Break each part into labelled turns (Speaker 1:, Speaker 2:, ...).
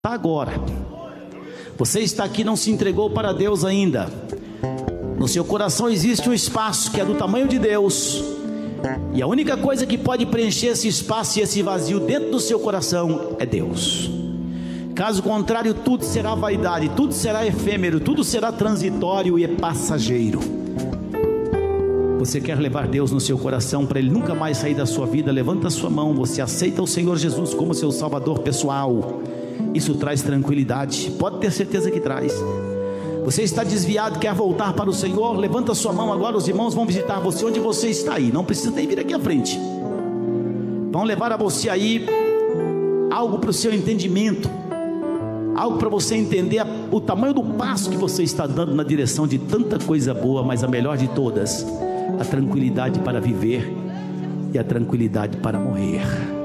Speaker 1: Agora, você está aqui, não se entregou para Deus ainda. No seu coração existe um espaço que é do tamanho de Deus, e a única coisa que pode preencher esse espaço e esse vazio dentro do seu coração é Deus. Caso contrário, tudo será vaidade, tudo será efêmero, tudo será transitório e passageiro. Você quer levar Deus no seu coração para Ele nunca mais sair da sua vida? Levanta a sua mão. Você aceita o Senhor Jesus como seu Salvador pessoal? Isso traz tranquilidade, pode ter certeza que traz. Você está desviado, quer voltar para o Senhor? Levanta a sua mão agora, os irmãos vão visitar você onde você está aí. Não precisa nem vir aqui à frente. Vão levar a você aí algo para o seu entendimento, algo para você entender o tamanho do passo que você está dando na direção de tanta coisa boa. Mas a melhor de todas, a tranquilidade para viver e a tranquilidade para morrer.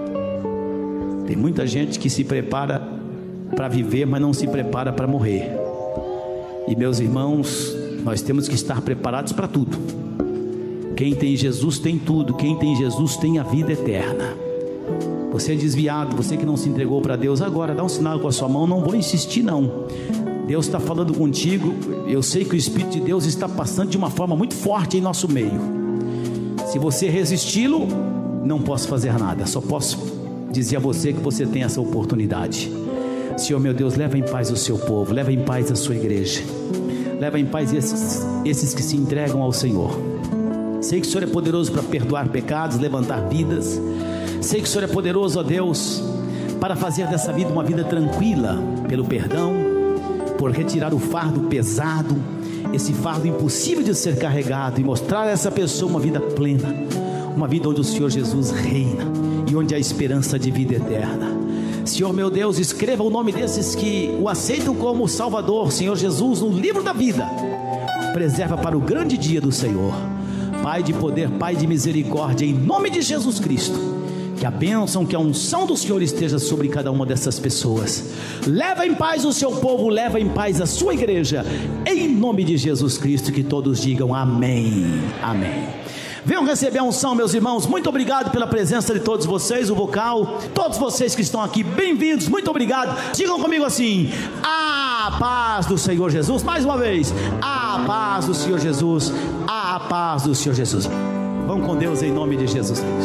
Speaker 1: Tem muita gente que se prepara para viver, mas não se prepara para morrer. E meus irmãos, nós temos que estar preparados para tudo. Quem tem Jesus tem tudo. Quem tem Jesus tem a vida eterna. Você é desviado, você que não se entregou para Deus agora, dá um sinal com a sua mão. Não vou insistir não. Deus está falando contigo. Eu sei que o Espírito de Deus está passando de uma forma muito forte em nosso meio. Se você resisti-lo, não posso fazer nada. Só posso dizer a você que você tem essa oportunidade. Senhor meu Deus, leva em paz o seu povo, leva em paz a sua igreja, leva em paz esses que se entregam ao Senhor. Sei que o Senhor é poderoso para perdoar pecados, levantar vidas. Sei que o Senhor é poderoso, ó Deus, para fazer dessa vida uma vida tranquila, pelo perdão, por retirar o fardo pesado, esse fardo impossível de ser carregado, e mostrar a essa pessoa uma vida plena, uma vida onde o Senhor Jesus reina e onde há esperança de vida eterna. Senhor meu Deus, escreva o nome desses que o aceitam como Salvador, Senhor Jesus, no livro da vida. Preserva para o grande dia do Senhor. Pai de poder, Pai de misericórdia, em nome de Jesus Cristo, que a bênção, que a unção do Senhor esteja sobre cada uma dessas pessoas. Leva em paz o seu povo, leva em paz a sua igreja, em nome de Jesus Cristo. Que todos digam amém, amém. Venham receber a unção, meus irmãos. Muito obrigado pela presença de todos vocês, o vocal, todos vocês que estão aqui, bem-vindos, muito obrigado. Digam comigo assim: a paz do Senhor Jesus. Mais uma vez, a paz do Senhor Jesus, a paz do Senhor Jesus. Vão com Deus em nome de Jesus Cristo.